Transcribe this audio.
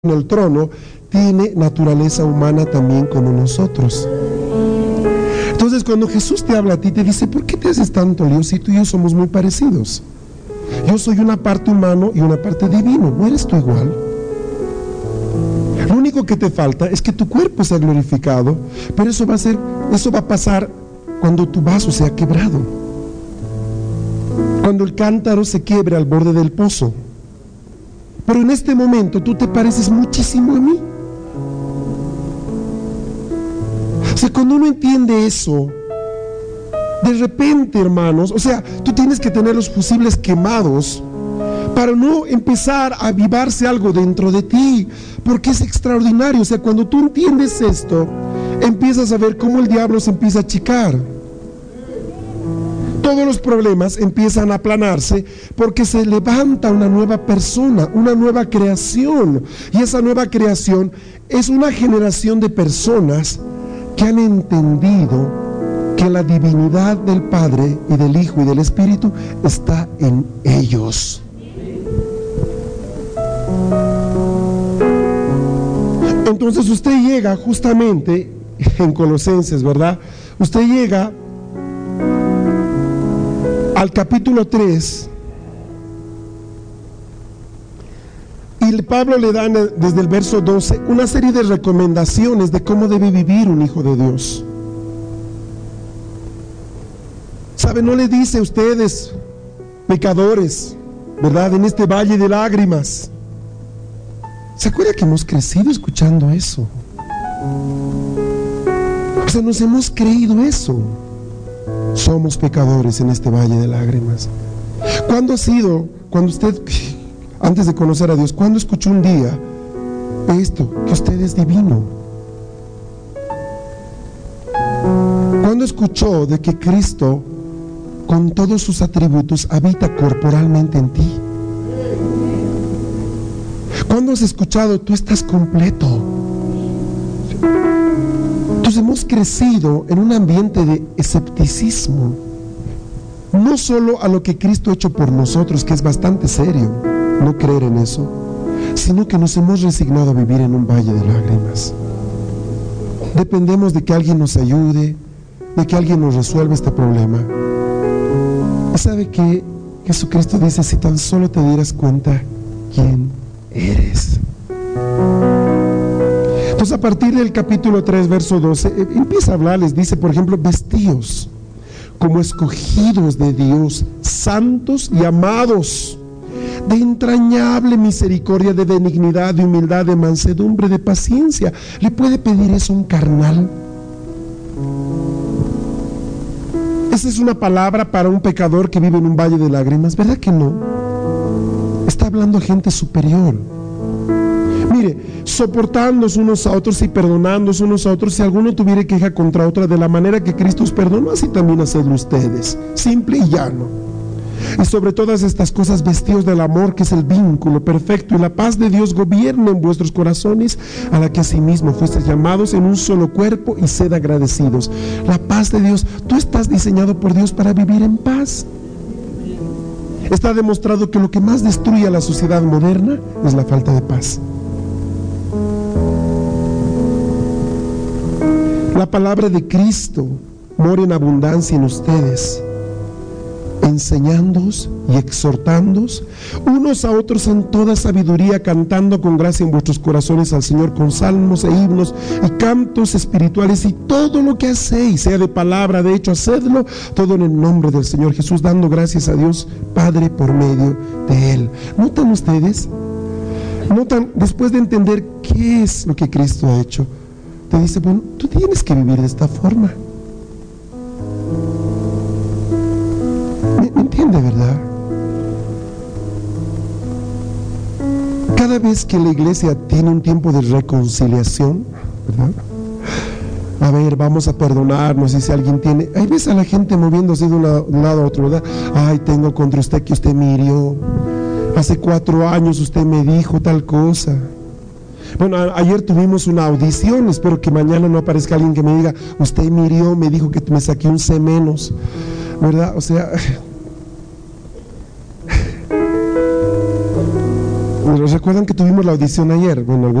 en el trono, tiene naturaleza humana también como nosotros. Entonces, cuando Jesús te habla a ti, te dice: ¿por qué te haces tanto lío si tú y yo somos muy parecidos? Yo soy una parte humano y una parte divino. ¿No eres tú igual? Lo único que te falta es que tu cuerpo sea glorificado, pero eso va a pasar cuando tu vaso sea quebrado, cuando el cántaro se quiebre al borde del pozo. Pero en este momento tú te pareces muchísimo a mí. O sea, cuando uno entiende eso, de repente, hermanos, o sea, tú tienes que tener los fusibles quemados para no empezar a avivarse algo dentro de ti, porque es extraordinario. O sea, cuando tú entiendes esto, empiezas a ver cómo el diablo se empieza a achicar. Todos los problemas empiezan a aplanarse porque se levanta una nueva persona, una nueva creación. Y esa nueva creación es una generación de personas que han entendido que la divinidad del Padre y del Hijo y del Espíritu está en ellos. Entonces usted llega justamente en Colosenses, ¿verdad? Usted llega al capítulo 3 y Pablo le da desde el verso 12 una serie de recomendaciones de cómo debe vivir un hijo de Dios. ¿Sabe? No le dice a ustedes, pecadores, ¿verdad?, en este valle de lágrimas. ¿Se acuerda que hemos crecido escuchando eso? O sea, nos hemos creído eso. Somos pecadores en este valle de lágrimas. ¿Cuándo ha sido, cuando usted, antes de conocer a Dios, cuándo escuchó un día esto, que usted es divino? ¿Cuándo escuchó de que Cristo, con todos sus atributos, habita corporalmente en ti? ¿Cuándo has escuchado: tú estás completo? Entonces hemos crecido en un ambiente de escepticismo, no solo a lo que Cristo ha hecho por nosotros, que es bastante serio no creer en eso, sino que nos hemos resignado a vivir en un valle de lágrimas. Dependemos de que alguien nos ayude, de que alguien nos resuelva este problema. ¿Y sabe qué? Jesucristo dice: si tan solo te dieras cuenta quién eres. Entonces, a partir del capítulo 3, verso 12, empieza a hablarles. Dice, por ejemplo: vestíos como escogidos de Dios, santos y amados, de entrañable misericordia, de benignidad, de humildad, de mansedumbre, de paciencia. ¿Le puede pedir eso a un carnal? Esa es una palabra para un pecador que vive en un valle de lágrimas, ¿verdad que no? Está hablando a gente superior. Mire, soportándonos unos a otros y perdonándonos unos a otros, si alguno tuviera queja contra otra, de la manera que Cristo os perdonó, así también hacedlo ustedes. Simple y llano. Y sobre todas estas cosas, vestidos del amor, que es el vínculo perfecto, y la paz de Dios gobierne en vuestros corazones, a la que asimismo fuisteis llamados en un solo cuerpo, y sed agradecidos. La paz de Dios. Tú estás diseñado por Dios para vivir en paz. Está demostrado que lo que más destruye a la sociedad moderna es la falta de paz. La palabra de Cristo mora en abundancia en ustedes, enseñándoos y exhortándoos unos a otros en toda sabiduría, cantando con gracia en vuestros corazones al Señor con salmos e himnos y cantos espirituales, y todo lo que hacéis, sea de palabra, de hecho, hacedlo todo en el nombre del Señor Jesús, dando gracias a Dios Padre por medio de Él. ¿Notan ustedes? ¿Notan? Después de entender qué es lo que Cristo ha hecho, te dice: bueno, tú tienes que vivir de esta forma. ¿Me entiende, verdad? Cada vez que la iglesia tiene un tiempo de reconciliación, ¿verdad? A ver, vamos a perdonarnos. Y si alguien tiene, ahí ves a la gente moviéndose de un lado a otro, ¿verdad? Ay, tengo contra usted que usted me hirió. Hace 4 años usted me dijo tal cosa. Bueno, ayer tuvimos una audición. Espero que mañana no aparezca alguien que me diga: usted me hirió, me dijo que me saqué un C menos, ¿verdad? O sea, ¿Recuerdan que tuvimos la audición ayer? Bueno,